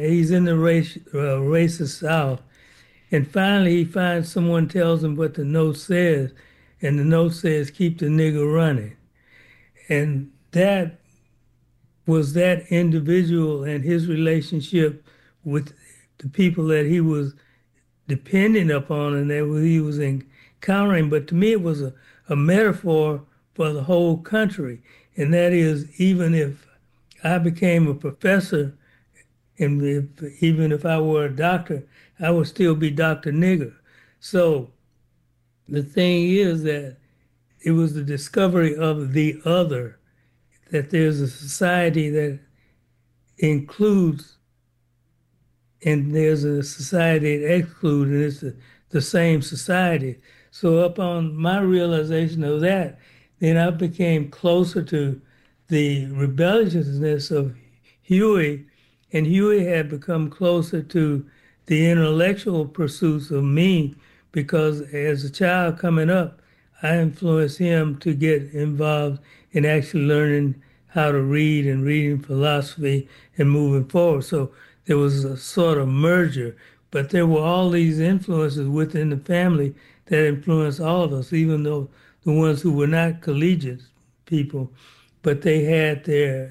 he's in the racist South, and finally he finds someone tells him what the note says, and the note says, "Keep the nigger running." And that was that individual and his relationship with the people that he was depending upon and that he was encountering. But to me, it was a metaphor for the whole country. And that is, even if I became a professor, and even if I were a doctor, I would still be Dr. Nigger. So the thing is that it was the discovery of the other, that there's a society that includes and there's a society that excludes, and it's the same society. So upon my realization of that, then I became closer to the rebelliousness of Huey, and Huey had become closer to the intellectual pursuits of me because as a child coming up, I influenced him to get involved in actually learning how to read and reading philosophy and moving forward. So there was a sort of merger, but there were all these influences within the family that influenced all of us, even though the ones who were not collegiate people, but they had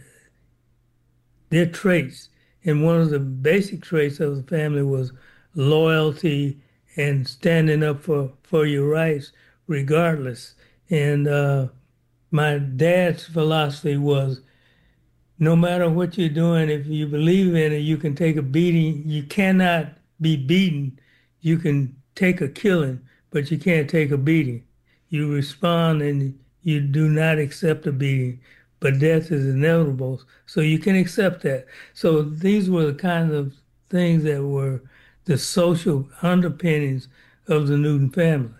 their traits. And one of the basic traits of the family was loyalty and standing up for your rights regardless. And my dad's philosophy was, no matter what you're doing, if you believe in it, you can take a beating. You cannot be beaten. You can take a killing, but you can't take a beating. You respond and you do not accept a beating, but death is inevitable. So you can accept that. So these were the kinds of things that were the social underpinnings of the Newton family.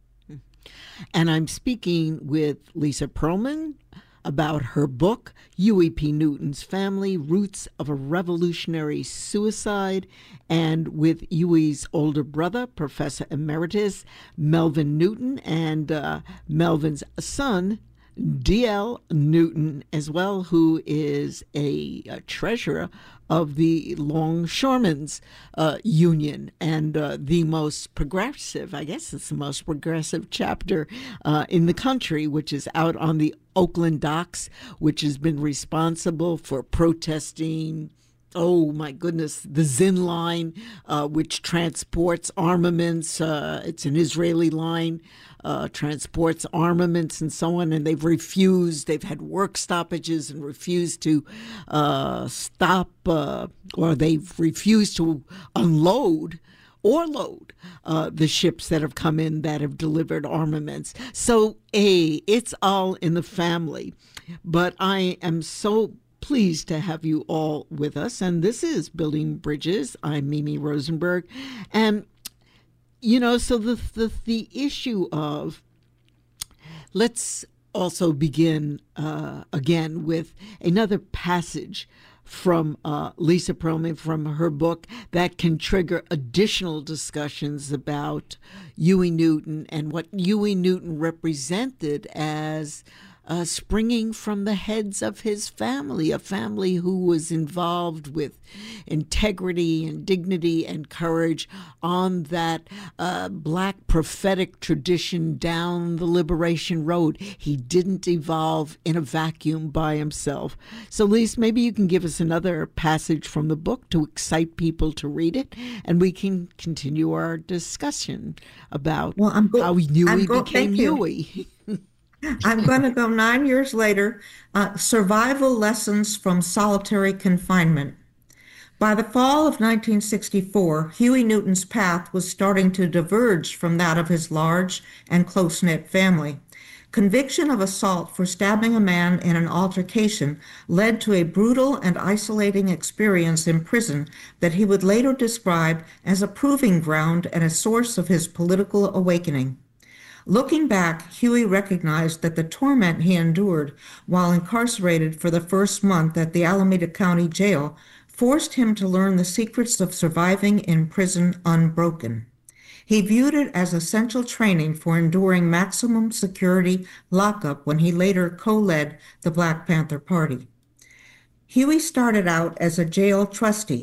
And I'm speaking with Lisa Pearlman about her book, Huey P. Newton's Family, Roots of a Revolutionary Suicide, and with Huey's older brother, Professor Emeritus Melvin Newton, and Melvin's son, D.L. Newton, as well, who is a treasurer of the Longshoremen's Union and the most progressive, I guess it's the most progressive chapter in the country, which is out on the Oakland docks, which has been responsible for protesting, oh my goodness, the Zinn line, which transports armaments. It's an Israeli line, transports armaments and so on, and they've had work stoppages and refused to stop, or they've refused to unload or load the ships that have come in that have delivered armaments. So, it's all in the family. But I am so pleased to have you all with us. And this is Building Bridges. I'm Mimi Rosenberg. And, so the issue of, let's also begin again with another passage from Lisa Pearlman from her book that can trigger additional discussions about Huey Newton and what Huey Newton represented as springing from the heads of his family, a family who was involved with integrity and dignity and courage on that Black prophetic tradition down the Liberation Road. He didn't evolve in a vacuum by himself. So, Lise, maybe you can give us another passage from the book to excite people to read it, and we can continue our discussion about how Huey became Huey. I'm going to go 9 years later, Survival Lessons from Solitary Confinement. By the fall of 1964, Huey Newton's path was starting to diverge from that of his large and close-knit family. Conviction of assault for stabbing a man in an altercation led to a brutal and isolating experience in prison that he would later describe as a proving ground and a source of his political awakening. Looking back, Huey recognized that the torment he endured while incarcerated for the first month at the Alameda County Jail forced him to learn the secrets of surviving in prison unbroken. He viewed it as essential training for enduring maximum security lockup when he later co-led the Black Panther Party. Huey started out as a jail trustee.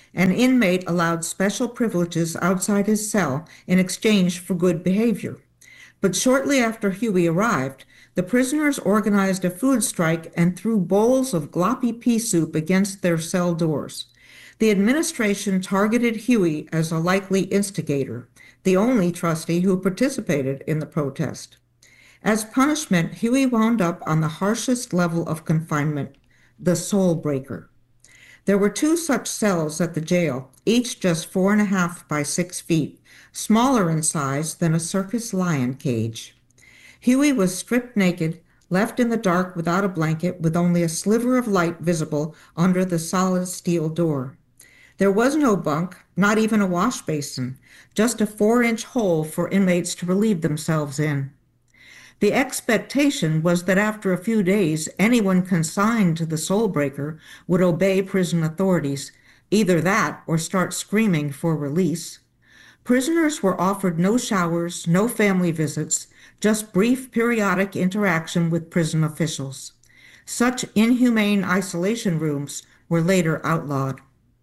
An inmate allowed special privileges outside his cell in exchange for good behavior. But shortly after Huey arrived, the prisoners organized a food strike and threw bowls of gloppy pea soup against their cell doors. The administration targeted Huey as a likely instigator, the only trustee who participated in the protest. As punishment, Huey wound up on the harshest level of confinement, the soul breaker. There were two such cells at the jail, each just 4.5 by 6 feet, smaller in size than a circus lion cage. Huey was stripped naked, left in the dark without a blanket, with only a sliver of light visible under the solid steel door. There was no bunk, not even a wash basin, just a 4-inch hole for inmates to relieve themselves in. The expectation was that after a few days, anyone consigned to the soul breaker would obey prison authorities, either that or start screaming for release. Prisoners were offered no showers, no family visits, just brief periodic interaction with prison officials. Such inhumane isolation rooms were later outlawed.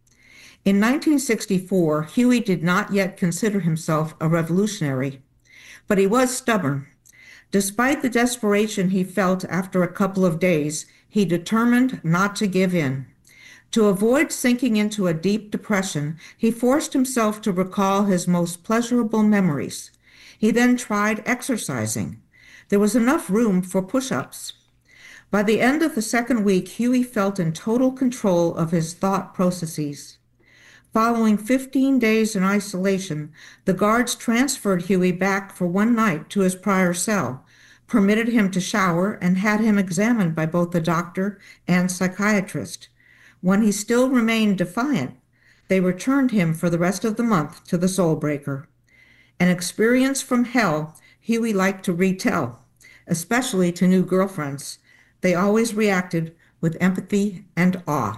In 1964, Huey did not yet consider himself a revolutionary, but he was stubborn. Despite the desperation he felt after a couple of days, he determined not to give in. To avoid sinking into a deep depression, he forced himself to recall his most pleasurable memories. He then tried exercising. There was enough room for push-ups. By the end of the second week, Huey felt in total control of his thought processes. Following 15 days in isolation, the guards transferred Huey back for one night to his prior cell, permitted him to shower, and had him examined by both the doctor and psychiatrist. When he still remained defiant, they returned him for the rest of the month to the soul breaker. An experience from hell Huey liked to retell, especially to new girlfriends. They always reacted with empathy and awe.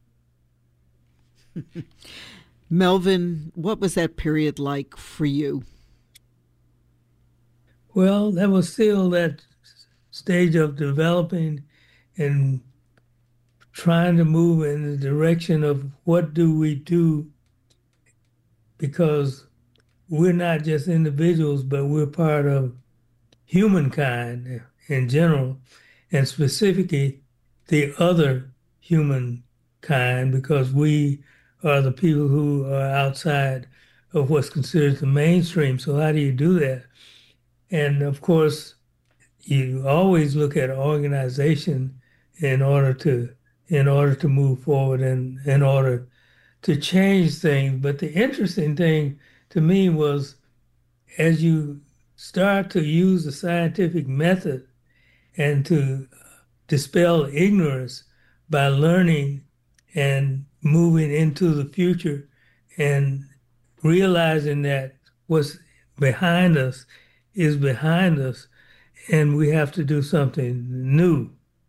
Melvin, what was that period like for you? Well, that was still that stage of developing and trying to move in the direction of what do we do, because we're not just individuals, but we're part of humankind in general, and specifically the other humankind, because we are the people who are outside of what's considered the mainstream. So how do you do that? And of course, you always look at organization in order to move forward and in order to change things. But the interesting thing to me was, as you start to use the scientific method and to dispel ignorance by learning and moving into the future and realizing that what's behind us is behind us and we have to do something new.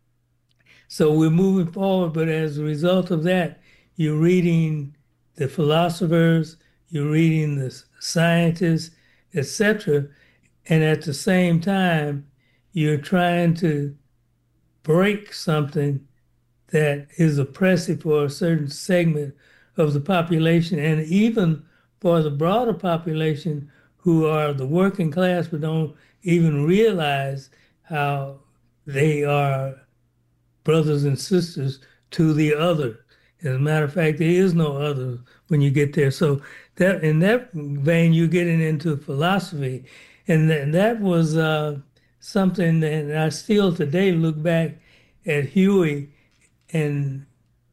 So we're moving forward, but as a result of that, you're reading the philosophers, you're reading the scientists, etc., and at the same time, you're trying to break something that is oppressive for a certain segment of the population, and even for the broader population who are the working class but don't even realize how they are brothers and sisters to the other. As a matter of fact, there is no other when you get there. So that in that vein, you're getting into philosophy, and that was something that I still today look back at Huey and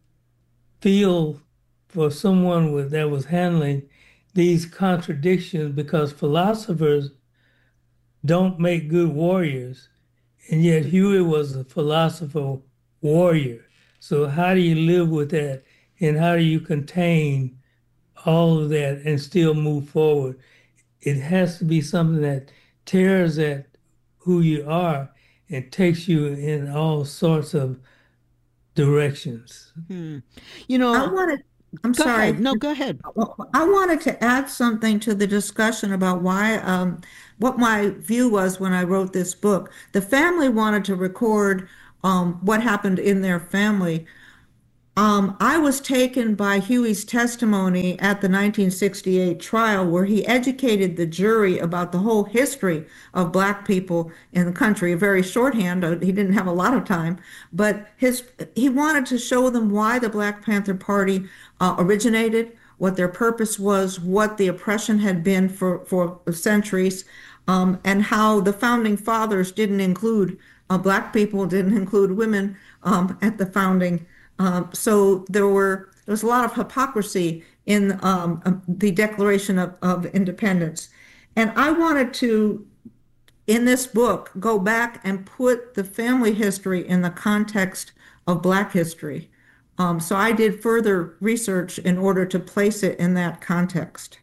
feel for someone that was handling these contradictions, because philosophers don't make good warriors, and yet Huey was a philosopher warrior. So how do you live with that, and how do you contain all of that and still move forward? It has to be something that tears at who you are and takes you in all sorts of directions. You I know, wanted, I'm go sorry. ahead. No, go ahead. Well, I wanted to add something to the discussion about what my view was when I wrote this book. The family wanted to record what happened in their family, I was taken by Huey's testimony at the 1968 trial, where he educated the jury about the whole history of Black people in the country. A very shorthand, he didn't have a lot of time, but he wanted to show them why the Black Panther Party originated, what their purpose was, what the oppression had been for centuries, and how the founding fathers didn't include Black people, didn't include women at the founding. So there was a lot of hypocrisy in the Declaration of Independence. And I wanted to, in this book, go back and put the family history in the context of Black history. So I did further research in order to place it in that context.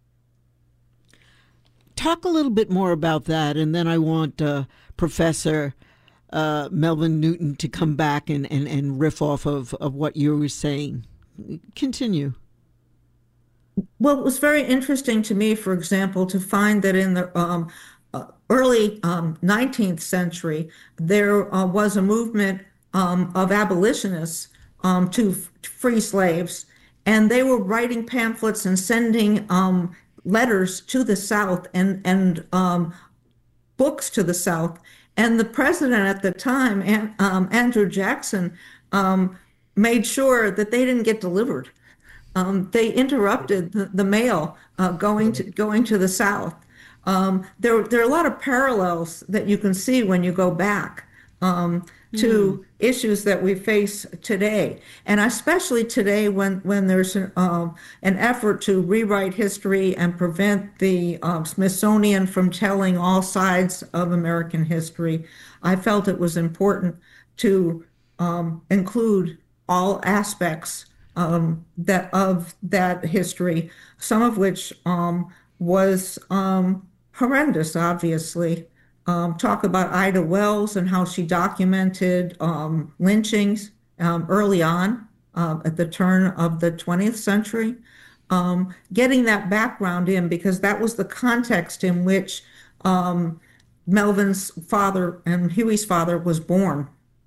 Talk a little bit more about that, and then I want Professor Melvin Newton to come back and riff off of what you were saying. Continue. Well, it was very interesting to me, for example, to find that in the early 19th century, there was a movement of abolitionists to free slaves, and they were writing pamphlets and sending letters to the South and books to the South. And the president at the time, Andrew Jackson, made sure that they didn't get delivered. They interrupted the mail going to the South. There are a lot of parallels that you can see when you go back to issues that we face today, and especially today when there's an effort to rewrite history and prevent the Smithsonian from telling all sides of American history. I felt it was important to include all aspects of that history, some of which was horrendous, obviously. Talk about Ida Wells and how she documented lynchings early on at the turn of the 20th century. Getting that background in, because that was the context in which Melvin's father and Huey's father was born.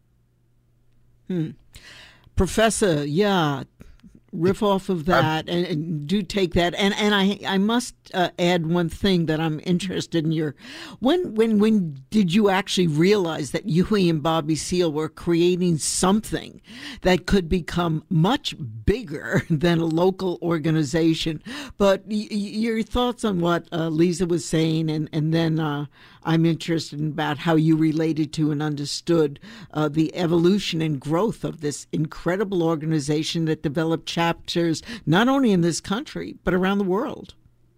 Professor, yeah, riff off of that and do take that. And I must add one thing that I'm interested in your. When did you actually realize that Huey and Bobby Seale were creating something that could become much bigger than a local organization? But your thoughts on what Lisa was saying, and then I'm interested in about how you related to and understood the evolution and growth of this incredible organization that developed chapters not only in this country, but around the world.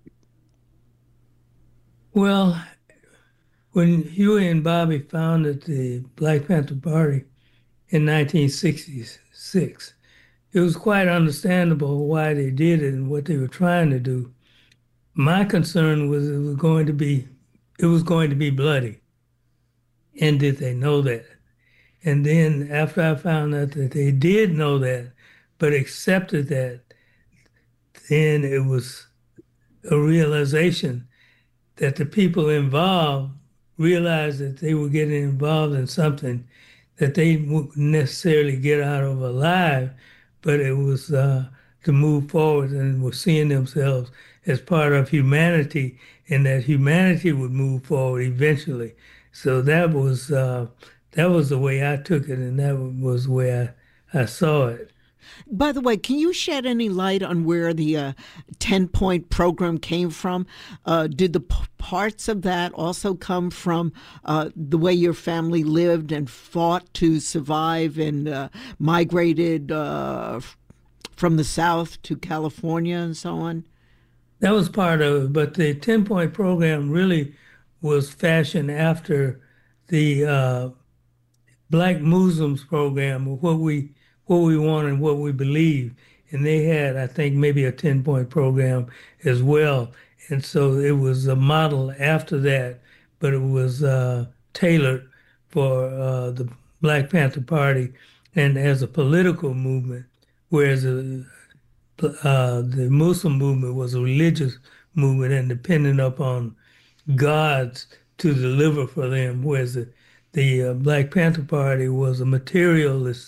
Well, when Huey and Bobby founded the Black Panther Party in 1966, it was quite understandable why they did it and what they were trying to do. My concern was it was going to be bloody. And did they know that? And then after I found out that they did know that, but accepted that, then it was a realization that the people involved realized that they were getting involved in something that they wouldn't necessarily get out of alive, but it was to move forward, and were seeing themselves as part of humanity, and that humanity would move forward eventually. So that was the way I took it, and that was the way I saw it. By the way, can you shed any light on where the 10-point program came from? Did the parts of that also come from the way your family lived and fought to survive and migrated from the South to California and so on? That was part of it, but the 10-point program really was fashioned after the Black Muslims program, of what we want and what we believe. And they had, I think, maybe a 10-point program as well. And so it was a model after that, but it was tailored for the Black Panther Party and as a political movement, whereas the Muslim movement was a religious movement and dependent upon gods to deliver for them, whereas the Black Panther Party was a materialist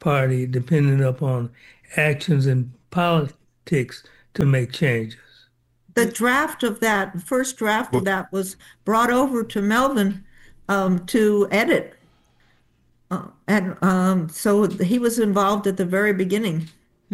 party depended upon actions in politics to make changes. The draft of that, the first draft of that was brought over to Melvin to edit. And so he was involved at the very beginning.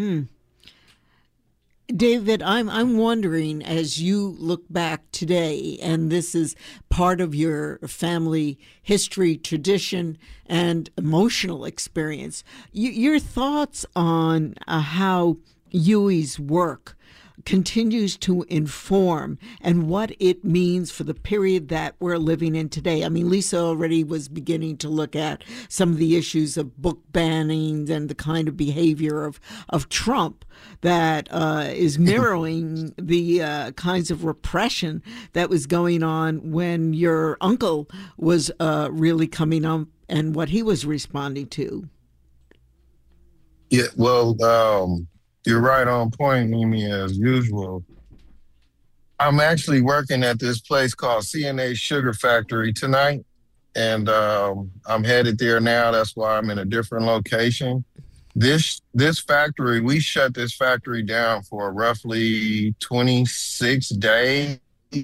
David, I'm wondering, as you look back today, and this is part of your family history, tradition, and emotional experience, your thoughts on how Huey's work continues to inform and what it means for the period that we're living in today. I mean, Lisa already was beginning to look at some of the issues of book banning and the kind of behavior of Trump that is mirroring the kinds of repression that was going on when your uncle was really coming up and what he was responding to. Yeah, well, you're right on point, Mimi, as usual. I'm actually working at this place called CNA Sugar Factory tonight, and I'm headed there now. That's why I'm in a different location. This factory, we shut this factory down for roughly 26 days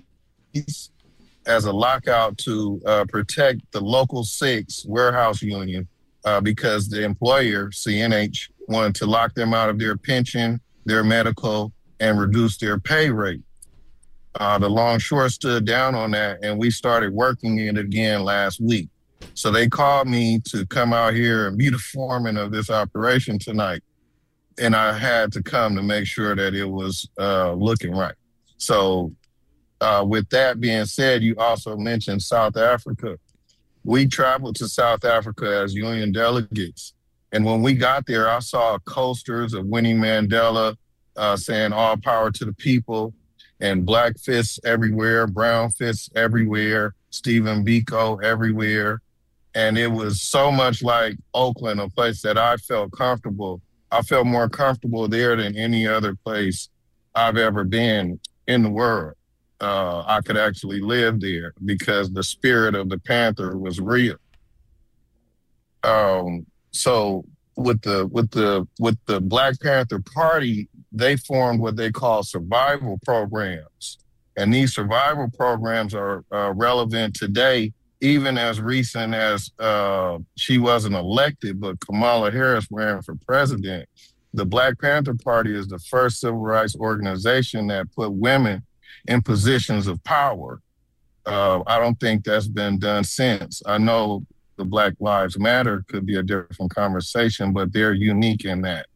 as a lockout to protect the local 6 warehouse union because the employer, CNH, wanted to lock them out of their pension, their medical, and reduce their pay rate. The Longshore stood down on that, and we started working it again last week. So they called me to come out here and be the foreman of this operation tonight. And I had to come to make sure that it was looking right. So with that being said, you also mentioned South Africa. We traveled to South Africa as union delegates. And when we got there, I saw posters of Winnie Mandela saying all power to the people, and black fists everywhere, brown fists everywhere, Stephen Biko everywhere. And it was so much like Oakland, a place that I felt comfortable. I felt more comfortable there than any other place I've ever been in the world. I could actually live there because the spirit of the Panther was real. So with the Black Panther Party, they formed what they call survival programs. And these survival programs are relevant today, even as recent as she wasn't elected, but Kamala Harris ran for president. The Black Panther Party is the first civil rights organization that put women in positions of power. I don't think that's been done since. I know the Black Lives Matter could be a different conversation, but they're unique in that.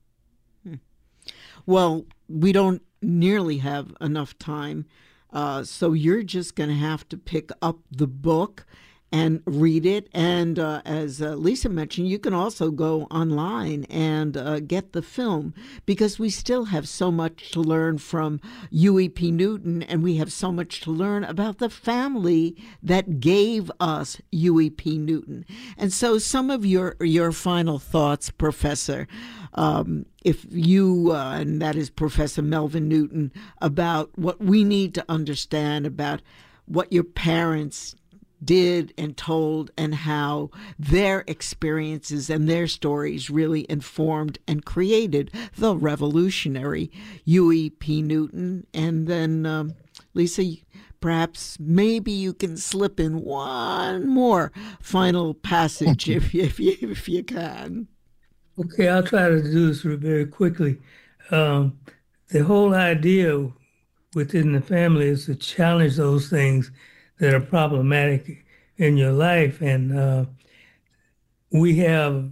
Well, we don't nearly have enough time, so you're just going to have to pick up the book and read it. And as Lisa mentioned, you can also go online and get the film, because we still have so much to learn from Huey P. Newton, and we have so much to learn about the family that gave us Huey P. Newton. And so some of your final thoughts, Professor, if you, and that is Professor Melvin Newton, about what we need to understand about what your parents did and told, and how their experiences and their stories really informed and created the revolutionary Huey P. Newton. And then, Lisa, perhaps maybe you can slip in one more final passage if you can. Okay, I'll try to do this very quickly. The whole idea within the family is to challenge those things that are problematic in your life. And we have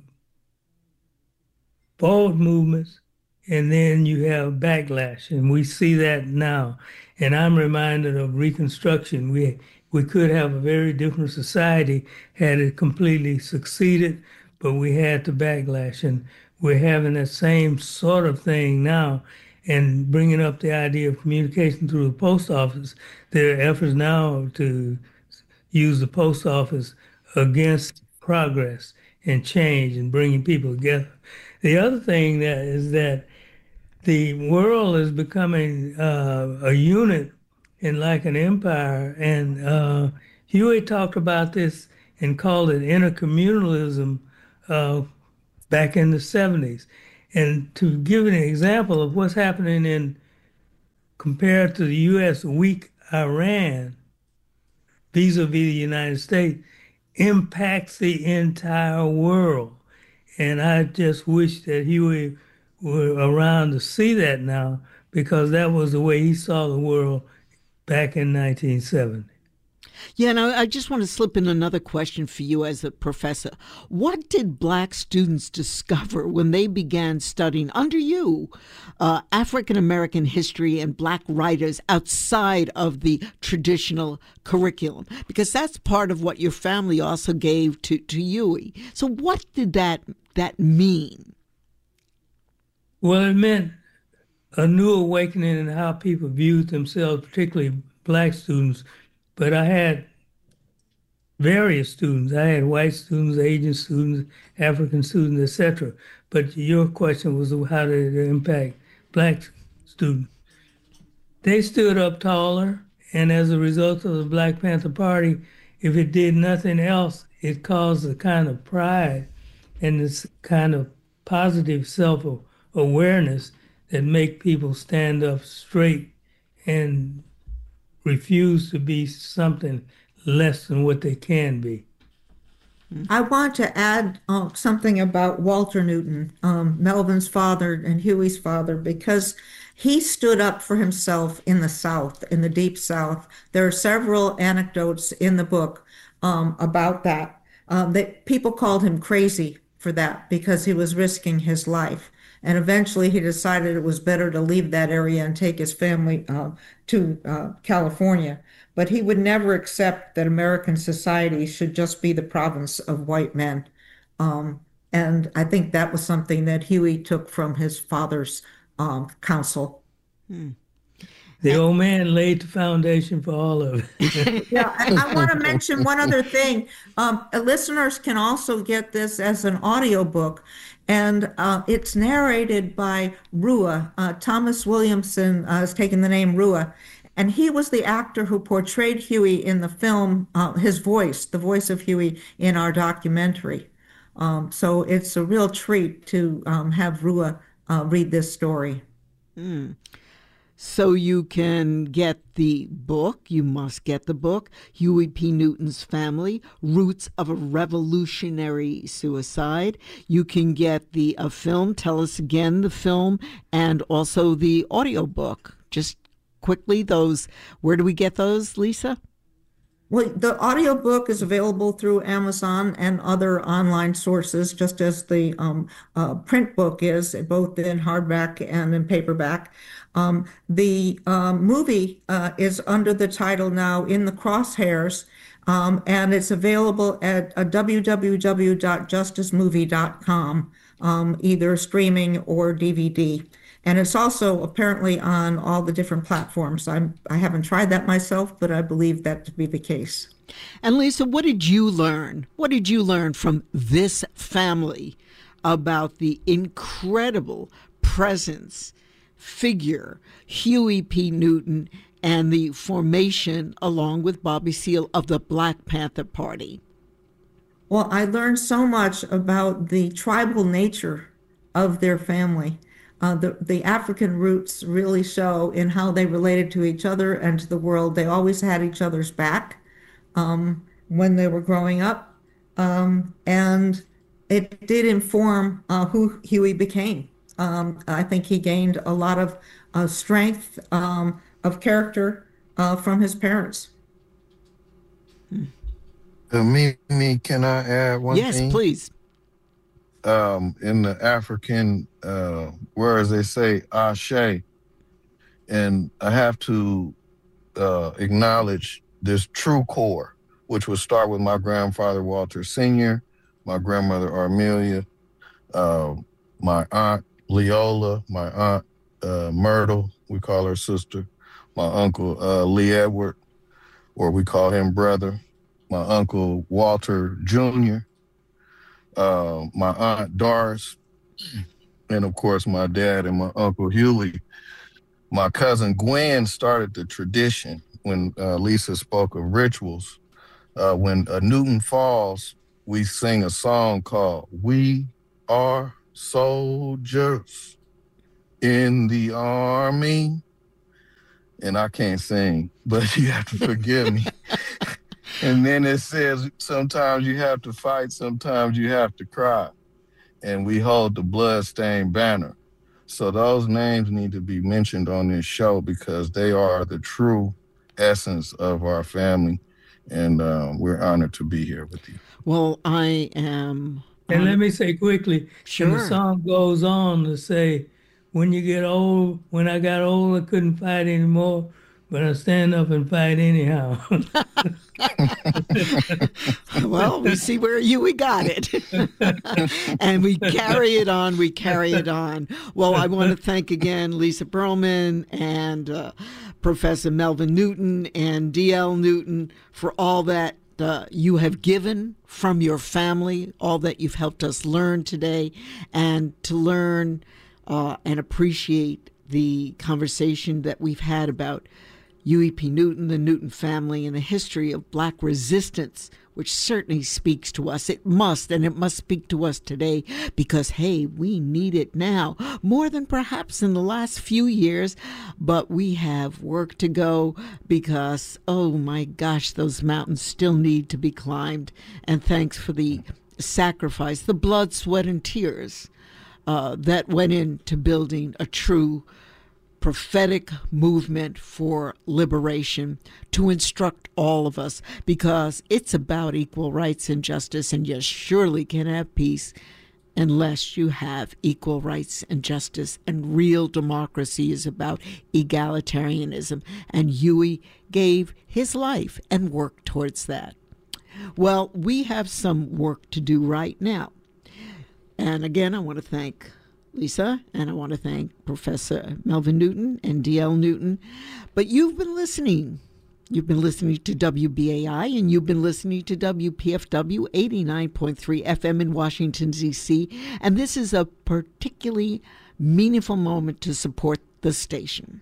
forward movements, and then you have backlash, and we see that now. And I'm reminded of Reconstruction. We could have a very different society had it completely succeeded, but we had to backlash. And we're having that same sort of thing now, and bringing up the idea of communication through the post office. There are efforts now to use the post office against progress and change and bringing people together. The other thing that is that the world is becoming a unit and like an empire. And Huey talked about this and called it intercommunalism back in the 70s. And to give an example of what's happening in compared to the U.S., weak Iran vis-a-vis the United States impacts the entire world. And I just wish that Huey were around to see that now, because that was the way he saw the world back in 1970. Yeah, and I just want to slip in another question for you as a professor. What did Black students discover when they began studying, under you, African American history and Black writers outside of the traditional curriculum? Because that's part of what your family also gave to Huey. So what did that mean? Well, it meant a new awakening in how people viewed themselves, particularly Black students. But I had various students. I had white students, Asian students, African students, etc. But your question was, how did it impact Black students? They stood up taller, and as a result of the Black Panther Party, if it did nothing else, it caused a kind of pride and this kind of positive self-awareness that make people stand up straight and refuse to be something less than what they can be. I want to add something about Walter Newton, Melvin's father and Huey's father, because he stood up for himself in the South, in the Deep South. There are several anecdotes in the book about that. That people called him crazy for that because he was risking his life. And eventually he decided it was better to leave that area and take his family to California. But he would never accept that American society should just be the province of white men. And I think that was something that Huey took from his father's counsel. The old man laid the foundation for all of it. Yeah, and I want to mention one other thing. Listeners can also get this as an audiobook, and it's narrated by Rua. Thomas Williamson has taken the name Rua, and he was the actor who portrayed Huey in the film, his voice, the voice of Huey in our documentary. So it's a real treat to have Rua read this story. So you can get the book, you must get the book, Huey P. Newton's Family, Roots of a Revolutionary Suicide. You can get the film, tell us again the film, and also the audiobook. Just quickly, those, where do we get those, Lisa? Well, the audiobook is available through Amazon and other online sources, just as the print book is, both in hardback and in paperback. The movie is under the title now In the Crosshairs, and it's available at www.justicemovie.com, either streaming or DVD. And it's also apparently on all the different platforms. I haven't tried that myself, but I believe that to be the case. And Lisa, what did you learn? What did you learn from this family about the incredible presence, figure, Huey P. Newton, and the formation, along with Bobby Seale, of the Black Panther Party? Well, I learned so much about the tribal nature of their family. The African roots really show in how they related to each other and to the world. They always had each other's back when they were growing up. And it did inform who Huey became. I think he gained a lot of strength of character from his parents. Mimi, can I add one thing? Yes, please. In the African words, they say Ashe, and I have to acknowledge this true core, which would start with my grandfather Walter Sr., my grandmother Armelia, my aunt Leola, my aunt Myrtle, we call her sister, my uncle Lee Edward, or we call him brother, my uncle Walter Jr., my aunt Doris, and of course my dad and my uncle Huey. My cousin Gwen started the tradition when Lisa spoke of rituals. When Newton falls, we sing a song called We are soldiers in the army. And I can't sing, but you have to forgive me. And then it says, sometimes you have to fight, sometimes you have to cry. And we hold the bloodstained banner. So those names need to be mentioned on this show because they are the true essence of our family. And we're honored to be here with you. Well, I am. And let me say quickly, Sure. and the song goes on to say, when you get old, when I got old, I couldn't fight anymore, but I stand up and fight anyhow. Well, we see where we got it. And we carry it on. We carry it on. Well, I want to thank again Lisa Pearlman and Professor Melvin Newton and D.L. Newton for all that you have given from your family, all that you've helped us learn today, and to learn and appreciate the conversation that we've had about Huey P. Newton, the Newton family, and the history of Black resistance, which certainly speaks to us. It must, and it must speak to us today because, hey, we need it now more than perhaps in the last few years, but we have work to go because, oh my gosh, those mountains still need to be climbed. And thanks for the sacrifice, the blood, sweat, and tears that went into building a true prophetic movement for liberation to instruct all of us, because it's about equal rights and justice, and you surely can have peace unless you have equal rights and justice. And real democracy is about egalitarianism, and Huey gave his life and worked towards that. Well, we have some work to do right now. And again, I want to thank Lisa, and I want to thank Professor Melvin Newton and D.L. Newton. But you've been listening. You've been listening to WBAI, and you've been listening to WPFW 89.3 FM in Washington, D.C. And this is a particularly meaningful moment to support the station.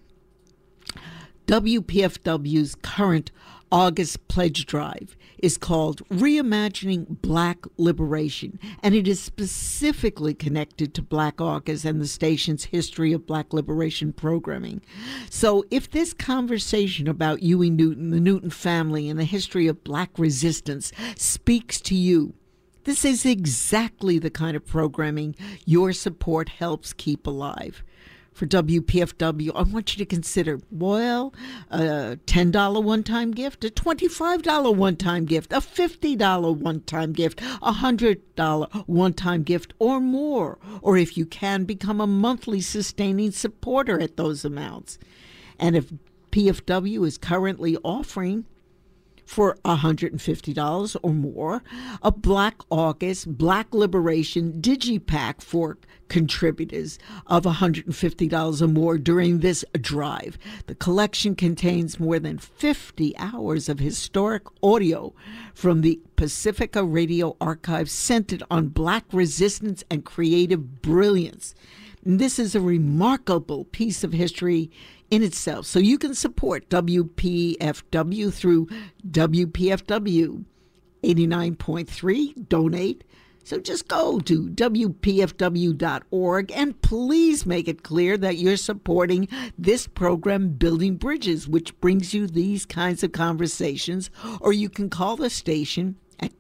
WPFW's current August pledge drive is called Reimagining Black Liberation, and it is specifically connected to Black August and the station's history of Black liberation programming. So if this conversation about Huey Newton, the Newton family, and the history of Black resistance speaks to you, this is exactly the kind of programming your support helps keep alive. For WPFW, I want you to consider, well, a $10 one-time gift, a $25 one-time gift, a $50 one-time gift, a $100 one-time gift, or more. Or if you can, become a monthly sustaining supporter at those amounts. And if PFW is currently offering, for $150 or more, a Black August, Black Liberation Digipack for contributors of $150 or more during this drive. The collection contains more than 50 hours of historic audio from the Pacifica Radio Archive centered on Black resistance and creative brilliance. And this is a remarkable piece of history in itself. So you can support WPFW through WPFW 89.3, donate. So just go to WPFW.org and please make it clear that you're supporting this program, Building Bridges, which brings you these kinds of conversations. Or you can call the station at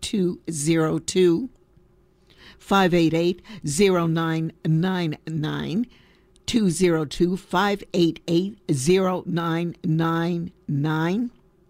202-588-0999. 202-588-0999.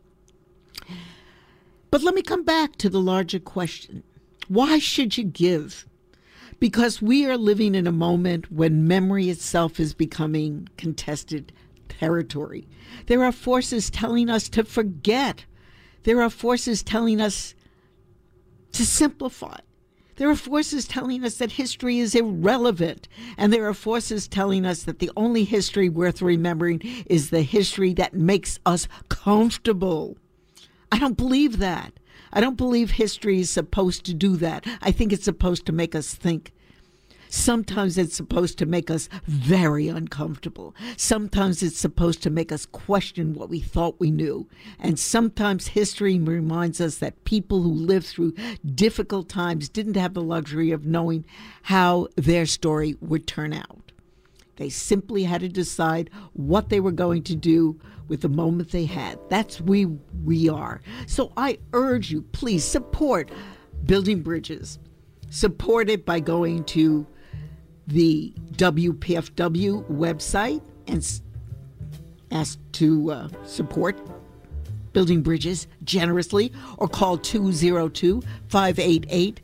But let me come back to the larger question. Why should you give? Because we are living in a moment when memory itself is becoming contested territory. There are forces telling us to forget. There are forces telling us to simplify. There are forces telling us that history is irrelevant, and there are forces telling us that the only history worth remembering is the history that makes us comfortable. I don't believe that. I don't believe history is supposed to do that. I think it's supposed to make us think. Sometimes it's supposed to make us very uncomfortable. Sometimes it's supposed to make us question what we thought we knew. And sometimes history reminds us that people who lived through difficult times didn't have the luxury of knowing how their story would turn out. They simply had to decide what they were going to do with the moment they had. That's we are. So I urge you, please support Building Bridges. Support it by going to the WPFW website and ask to support Building Bridges generously, or call 202-588-0999,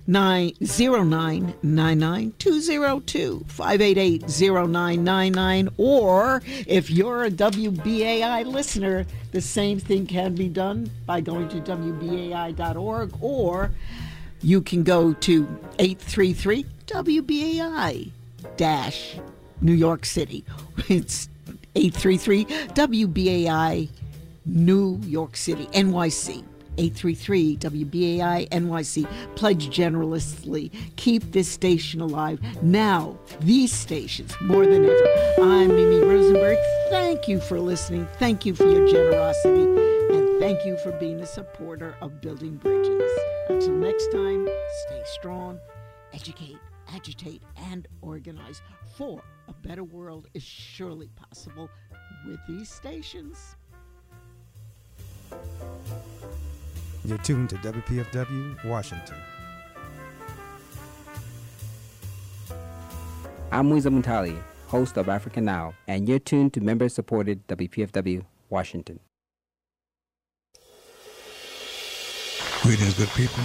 202-588-0999, or if you're a WBAI listener, the same thing can be done by going to WBAI.org, or you can go to 833 WBAI New York City. It's 833 WBAI New York City, NYC. 833 WBAI NYC. Pledge generously. Keep this station alive. Now, these stations, more than ever. I'm Mimi Rosenberg. Thank you for listening. Thank you for your generosity. And thank you for being a supporter of Building Bridges. Until next time, stay strong, educate, agitate, and organize. For a better world is surely possible with these stations. You're tuned to WPFW, Washington. I'm Muiza Muntali, host of Africa Now, and you're tuned to member-supported WPFW, Washington. Greetings, good people.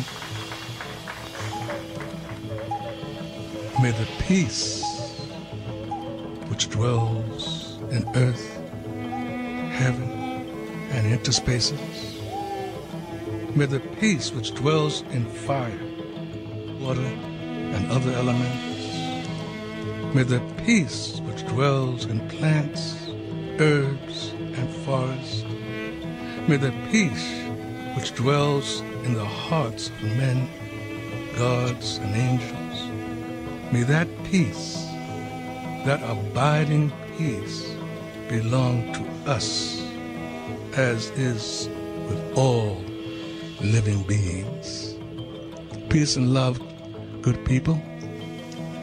May the peace which dwells in earth, heaven, and interspaces, may the peace which dwells in fire, water, and other elements, may the peace which dwells in plants, herbs, and forests, may the peace which dwells in the hearts of men, gods, and angels, may that peace, that abiding peace, belong to us, as is with all living beings. Peace and love, good people.